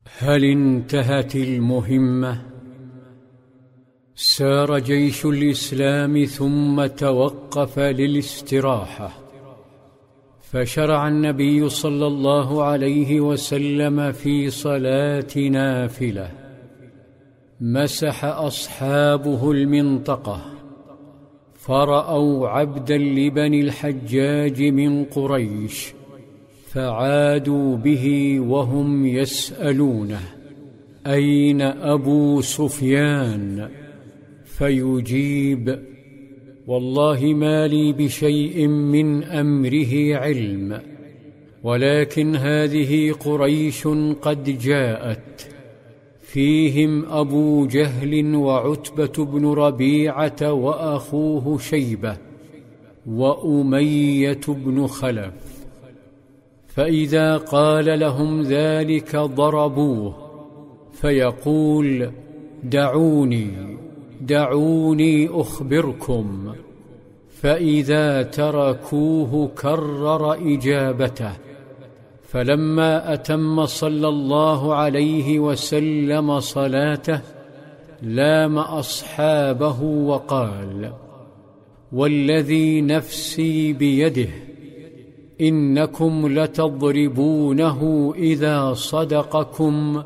هل انتهت المهمة؟ سار جيش الإسلام ثم توقف للاستراحة، فشرع النبي صلى الله عليه وسلم في صلاة نافلة. مسح أصحابه المنطقة، فرأوا عبدا لبني الحجاج من قريش، فعادوا به وهم يسألونه: أين أبو سفيان؟ فيجيب: والله ما لي بشيء من أمره علم، ولكن هذه قريش قد جاءت، فيهم أبو جهل وعتبة بن ربيعة وأخوه شيبة وأمية بن خلف، فإذا قال لهم ذلك ضربوه، فيقول: دعوني أخبركم. فإذا تركوه كرر إجابته، فلما أتم صلى الله عليه وسلم صلاته لام أصحابه وقال: والذي نفسي بيده إنكم لتضربونه إذا صدقكم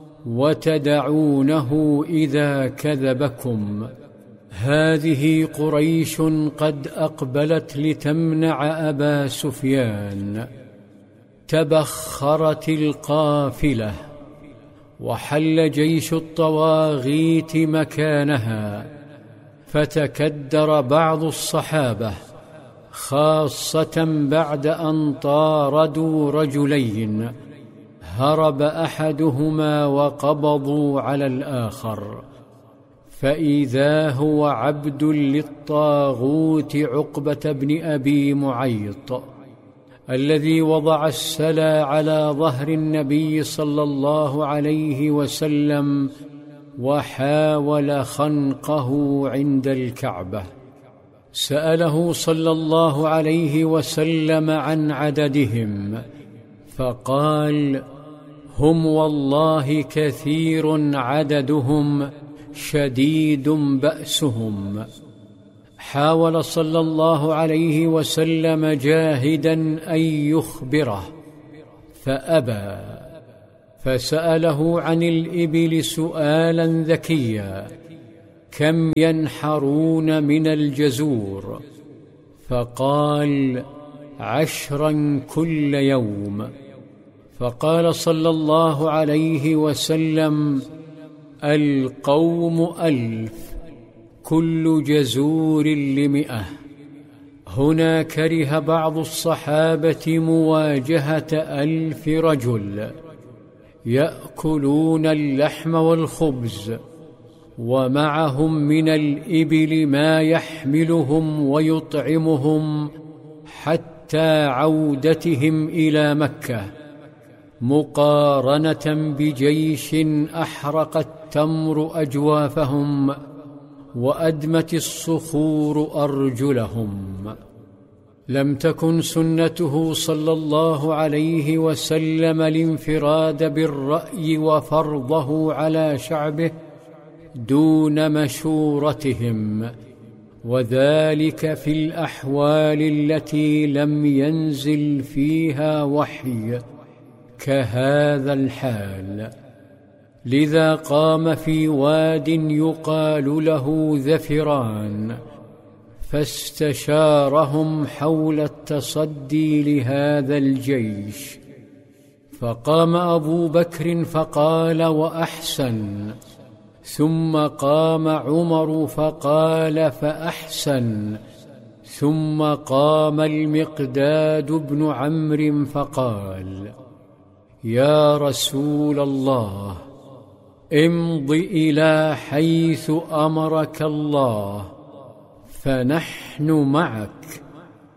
وتدعونه إذا كذبكم. هذه قريش قد أقبلت لتمنع أبا سفيان. تبخرت القافلة، وحل جيش الطواغيت مكانها، فتكدر بعض الصحابة، خاصة بعد أن طاردوا رجلين، هرب أحدهما وقبضوا على الآخر، فإذا هو عبد للطاغوت عقبة بن أبي معيط، الذي وضع السلا على ظهر النبي صلى الله عليه وسلم وحاول خنقه عند الكعبة. سأله صلى الله عليه وسلم عن عددهم، فقال: هم والله كثير عددهم شديد بأسهم. حاول صلى الله عليه وسلم جاهدا أن يخبره فأبى، فسأله عن الإبل سؤالا ذكيا: كم ينحرون من الجزور؟ فقال: 10 كل يوم. فقال صلى الله عليه وسلم: القوم 1000، كل جزور 100. هنا كره بعض الصحابة مواجهة 1000 رجل يأكلون اللحم والخبز، ومعهم من الإبل ما يحملهم ويطعمهم حتى عودتهم إلى مكة، مقارنة بجيش أحرق التمر أجوافهم وأدمت الصخور أرجلهم. لم تكن سنته صلى الله عليه وسلم الانفراد بالرأي وفرضه على شعبه دون مشورتهم، وذلك في الأحوال التي لم ينزل فيها وحي كهذا الحال. لذا قام في واد يقال له ذفران، فاستشارهم حول التصدي لهذا الجيش، فقام أبو بكر فقال: وأحسن. ثم قام عمر فقال: فأحسن. ثم قام المقداد بن عمرو فقال: يا رسول الله، امض إلى حيث أمرك الله، فنحن معك.